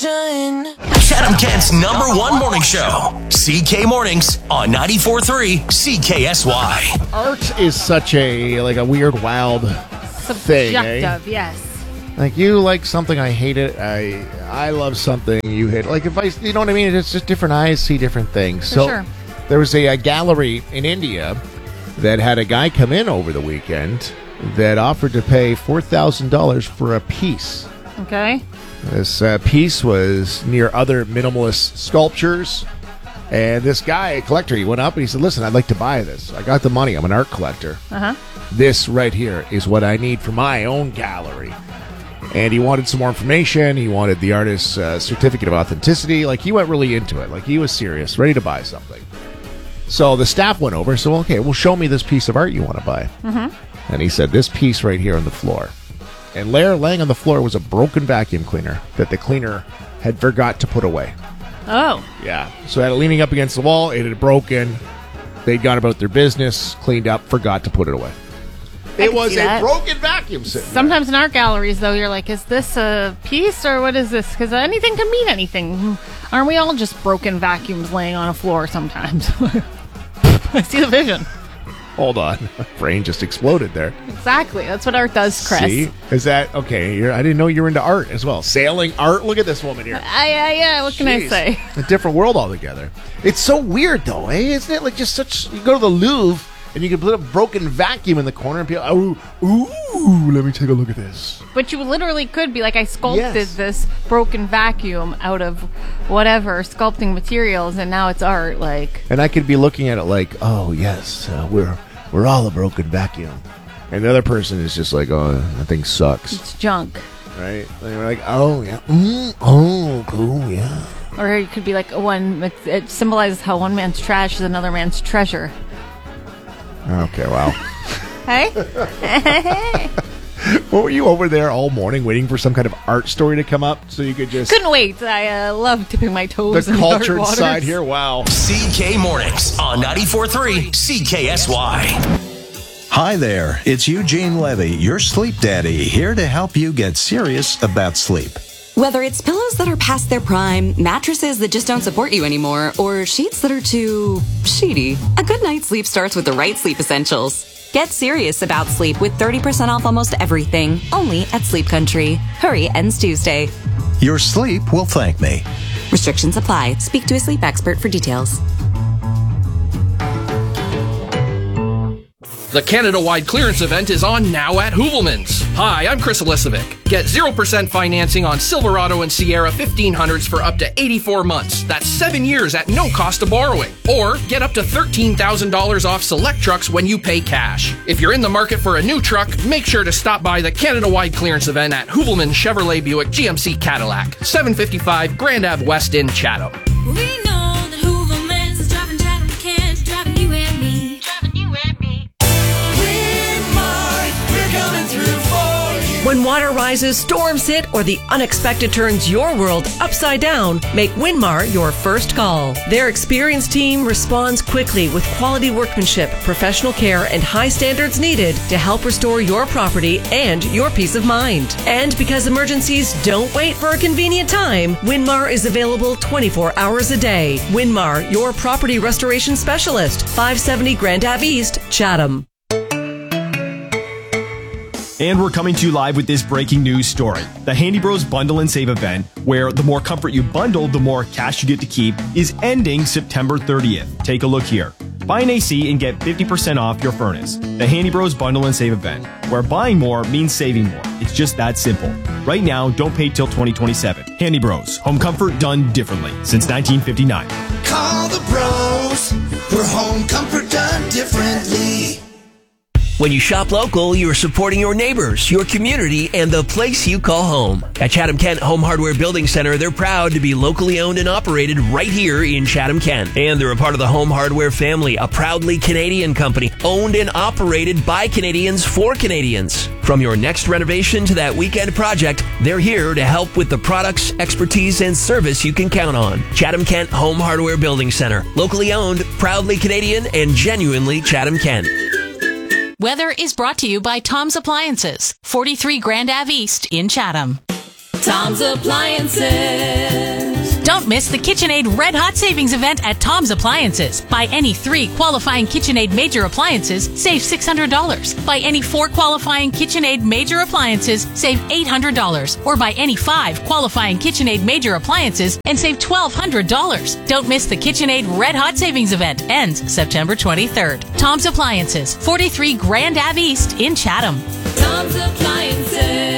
illusion. Chatham Kent's #1 morning show. CK Mornings on 94.3 CKSY. Art is such a weird, wild thing, Subjective, yes. Like, you like something, I hate it. I love something, you hate it. Like, you know what I mean? It's just different eyes see different things. For so sure. There was a gallery in India that had a guy come in over the weekend that offered to pay $4,000 for a piece. Okay. This piece was near other minimalist sculptures. And this guy, a collector, he went up and he said, listen, I'd like to buy this. I got the money. I'm an art collector. Uh-huh. This right here is what I need for my own gallery. And he wanted some more information. He wanted the artist's certificate of authenticity. Like, he went really into it. Like, he was serious, ready to buy something. So the staff went over and said, well, okay, well, show me this piece of art you want to buy. Mm-hmm. And he said, this piece right here on the floor. And laying on the floor was a broken vacuum cleaner that the cleaner had forgot to put away. Oh. Yeah. So it had it leaning up against the wall. It had broken. They'd gone about their business, cleaned up, forgot to put it away. It was a broken vacuum sitting Sometimes in art galleries, though, you're like, is this a piece or what is this? Because anything can mean anything. Aren't we all just broken vacuums laying on a floor sometimes? I see the vision. Hold on. My brain just exploded there. Exactly. That's what art does, Chris. See? Is that... Okay, I didn't know you were into art as well. Sailing art? Look at this woman here. Yeah, what can I say? A different world altogether. It's so weird, though, eh? Isn't it like just such... You go to the Louvre, and you can put a broken vacuum in the corner, and people... Ooh, let me take a look at this. But you literally could be like, I sculpted this broken vacuum out of whatever sculpting materials, and now it's art, like... And I could be looking at it like, oh, yes, we're all a broken vacuum. And the other person is just like, oh, that thing sucks. It's junk. Right? And you're like, oh, yeah. Oh, cool, yeah. Or it could be like it symbolizes how one man's trash is another man's treasure. Okay, wow. Hey? What were you over there all morning waiting for some kind of art story to come up so you could just... Couldn't wait. I love dipping my toes in the art cultured waters. side here, wow. CK Mornings on 94.3 CKSY. Hi there, it's Eugene Levy, your sleep daddy, here to help you get serious about sleep. Whether it's pillows that are past their prime, mattresses that just don't support you anymore, or sheets that are too sheety, a good night's sleep starts with the right sleep essentials. Get serious about sleep with 30% off almost everything, only at Sleep Country. Hurry, ends Tuesday. Your sleep will thank me. Restrictions apply. Speak to a sleep expert for details. The Canada-wide clearance event is on now at Hoovelmans. Hi, I'm Chris Elisovic. Get 0% financing on Silverado and Sierra 1500s for up to 84 months. That's 7 years at no cost of borrowing. Or get up to $13,000 off select trucks when you pay cash. If you're in the market for a new truck, make sure to stop by the Canada-wide clearance event at Hoovelmans Chevrolet Buick GMC Cadillac, 755 Grand Ave West in Chatham. We know that Hoovermans is driving Chatham Kent, driving you and me. Driving you and me. We're coming through for you. When water rises, storms hit, or the unexpected turns your world upside down, make Winmar your first call. Their experienced team responds quickly with quality workmanship, professional care, and high standards needed to help restore your property and your peace of mind. And because emergencies don't wait for a convenient time, Winmar is available 24 hours a day. Winmar, your property restoration specialist, 570 Grand Ave East, Chatham. And we're coming to you live with this breaking news story. The Handy Bros Bundle and Save event, where the more comfort you bundle, the more cash you get to keep, is ending September 30th. Take a look here. Buy an AC and get 50% off your furnace. The Handy Bros Bundle and Save event, where buying more means saving more. It's just that simple. Right now, don't pay till 2027. Handy Bros, home comfort done differently since 1959. Call the bros for home comfort done differently. When you shop local, you're supporting your neighbors, your community, and the place you call home. At Chatham Kent Home Hardware Building Center, they're proud to be locally owned and operated right here in Chatham Kent. And they're a part of the Home Hardware family, a proudly Canadian company, owned and operated by Canadians for Canadians. From your next renovation to that weekend project, they're here to help with the products, expertise, and service you can count on. Chatham Kent Home Hardware Building Center, locally owned, proudly Canadian, and genuinely Chatham Kent. Weather is brought to you by Tom's Appliances, 43 Grand Ave East in Chatham. Tom's Appliances. miss the KitchenAid Red Hot Savings event at Tom's Appliances. Buy any 3 qualifying KitchenAid major appliances, save $600. Buy any 4 qualifying KitchenAid major appliances, save $800. Or buy any 5 qualifying KitchenAid major appliances and save $1,200. Don't miss the KitchenAid Red Hot Savings event. Ends September 23rd. Tom's Appliances, 43 Grand Ave East in Chatham. Tom's Appliances.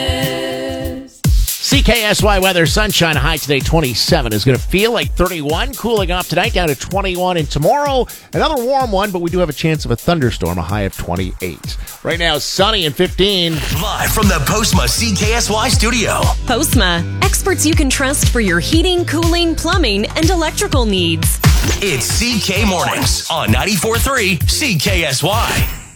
CKSY weather, sunshine, high today 27. Is going to feel like 31, cooling off tonight down to 21. And tomorrow, another warm one, but we do have a chance of a thunderstorm, a high of 28. Right now, sunny and 15. Live from the Postma CKSY studio. Postma, experts you can trust for your heating, cooling, plumbing, and electrical needs. It's CK Mornings on 94.3 CKSY.